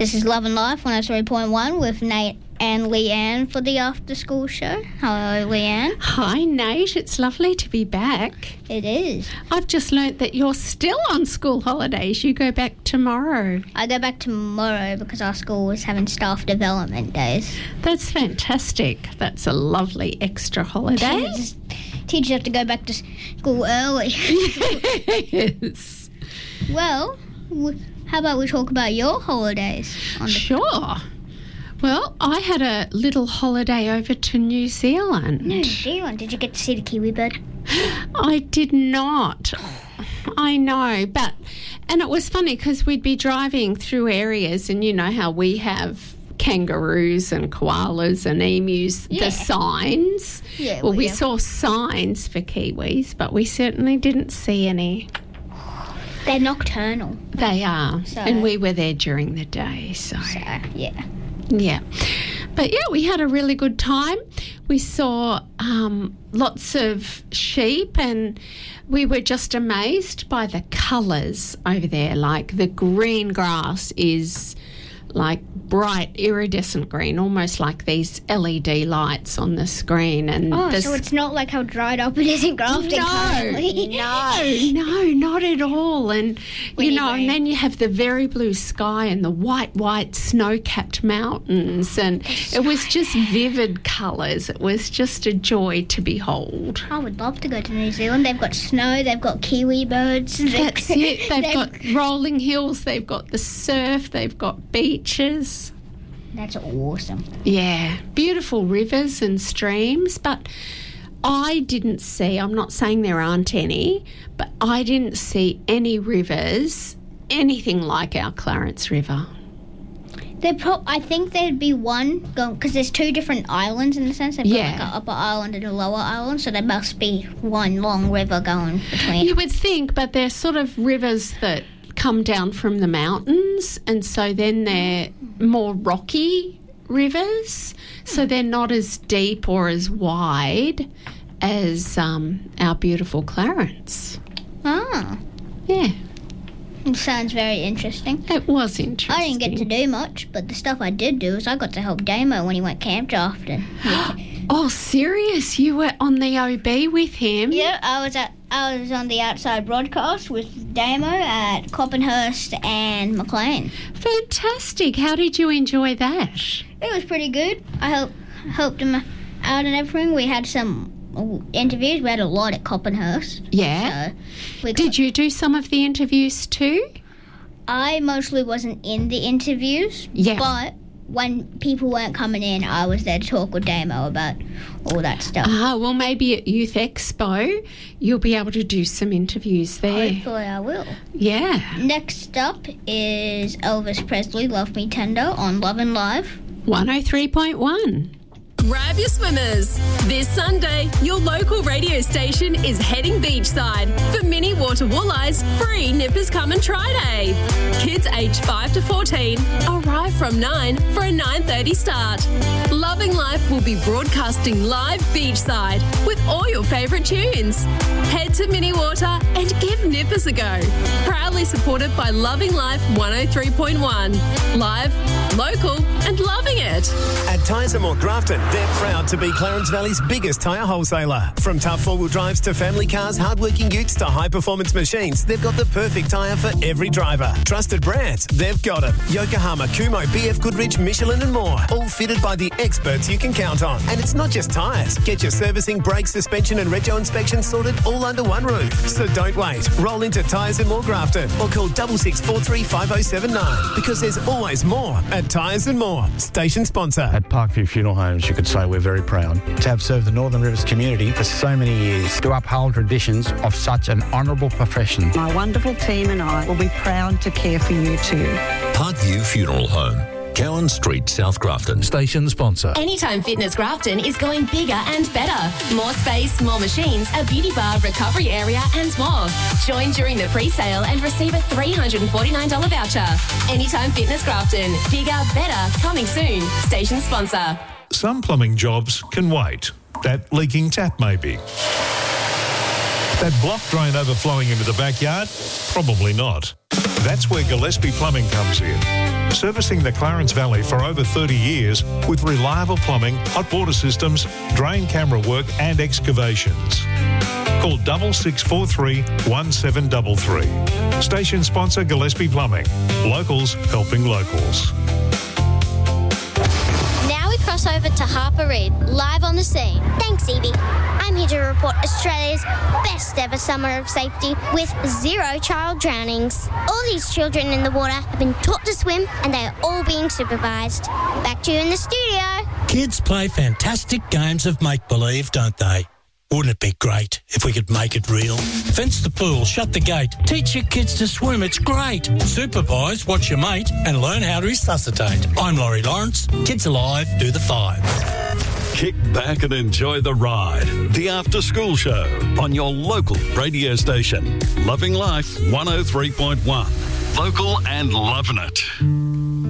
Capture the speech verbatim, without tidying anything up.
This is Love and Life one oh three point one with Nate and Leanne for the After School Show. Hello, Leanne. Hi, Nate. It's lovely to be back. It is. I've just learnt that you're still on school holidays. You go back tomorrow. I go back tomorrow because our school is having staff development days. That's fantastic. That's a lovely extra holiday. Teachers, teachers have to go back to school early. Yes. Well, how about we talk about your holidays? On the Sure. Well, I had a little holiday over to New Zealand. New Zealand? Did you get to see the kiwi bird? I did not. I know, but... And it was funny because we'd be driving through areas and you know how we have kangaroos and koalas and emus, Yeah. the signs. Yeah, well, we we have. saw signs for kiwis, but we certainly didn't see any. They're nocturnal. They are. So- And we were there during the day, so... So, yeah. Yeah. But, yeah, we had a really good time. We saw um, lots of sheep and we were just amazed by the colours over there. Like the green grass is like bright iridescent green, almost like these L E D lights on the screen. And Oh, the so it's not like how dried up it is in Grafton currently. No, no, not at all. And, you Windy know, rain. and then you have the very blue sky and the white, white snow-capped mountains. And it was just vivid colours. It was just a joy to behold. I would love to go to New Zealand. They've got snow, they've got kiwi birds. That's it. They've They've- got rolling hills, they've got the surf, they've got beaches. That's awesome. Yeah, beautiful rivers and streams, but I didn't see, I'm not saying there aren't any, but I didn't see any rivers anything like our Clarence River. They pro- I think there'd be one going because there's two different islands in the sense. They've got Yeah. like an upper island and a lower island, so there must be one long river going between. You would think, but they're sort of rivers that come down from the mountains, and so then they're more rocky rivers, so they're not as deep or as wide as um, our beautiful Clarence. Ah, Yeah, it sounds very interesting. it was interesting. I didn't get to do much, but the stuff I did do is I got to help Damo when he went camp drafting. Oh, serious? You were on the O B with him? Yeah, I was at I was on the outside broadcast with Damo at Coppenhurst and McLean. Fantastic. How did you enjoy that? It was pretty good. I helped helped him out and everything. We had some interviews. We had a lot at Coppenhurst. Yeah. So we Did you do some of the interviews too? I mostly wasn't in the interviews. Yeah. But when people weren't coming in, I was there to talk with Damo about all that stuff. Ah, well, maybe at Youth Expo you'll be able to do some interviews there. Hopefully I will. Yeah. Next up is Elvis Presley, Love Me Tender on Love and Live. one oh three point one. Grab your swimmers. This Sunday, your local radio station is heading beachside for mini water walleyes free Nippers Come and Try Day. Kids aged five to fourteen arrive from nine for a nine thirty start. Loving Life will be broadcasting live beachside with all your favourite tunes. Head to Mini Water and give Nippers a go. Proudly supported by Loving Life one oh three point one. Live, local and loving it. At Tyres and More Grafton, they're proud to be Clarence Valley's biggest tyre wholesaler. From tough four-wheel drives to family cars, hard-working utes to high-performance machines, they've got the perfect tyre for every driver. Trusted brands, they've got them. Yokohama, Kumho, B F Goodrich, Michelin and more. All fitted by the experts you can count on. And it's not just tyres. Get your servicing, brake, suspension and rego inspection sorted all under one roof. So don't wait. Roll into Tyres and More Grafton or call six six four three five oh seven nine because there's always more at Tyres and More. Station sponsor. At Parkview Funeral Homes, you could say we're very proud to have served the Northern Rivers community for so many years, to uphold traditions of such an honourable profession. My wonderful team and I will be proud to care for you too. Parkview Funeral Home, Cowan Street, South Grafton. Station sponsor. Anytime Fitness Grafton is going bigger and better. More space, more machines, a beauty bar, recovery area and more. Join during the pre-sale and receive a three hundred forty-nine dollars voucher. Anytime Fitness Grafton. Bigger, better, coming soon. Station sponsor. Some plumbing jobs can wait. That leaking tap maybe. That block drain overflowing into the backyard? Probably not. That's where Gillespie Plumbing comes in. Servicing the Clarence Valley for over thirty years with reliable plumbing, hot water systems, drain camera work and excavations. Call double six four three one seven three three. Station sponsor Gillespie Plumbing. Locals helping locals. Now we cross over to Harper Reid, live on the scene. Thanks, Evie. I'm here to report Australia's best ever summer of safety with zero child drownings. All these children in the water have been taught to swim and they are all being supervised. Back to you in the studio. Kids play fantastic games of make-believe, don't they? Wouldn't it be great if we could make it real? Fence the pool, shut the gate, teach your kids to swim, it's great. Supervise, watch your mate, and learn how to resuscitate. I'm Laurie Lawrence. Kids Alive, do the five. Kick back and enjoy the ride. The After School Show on your local radio station. Loving Life one oh three point one. Local and loving it.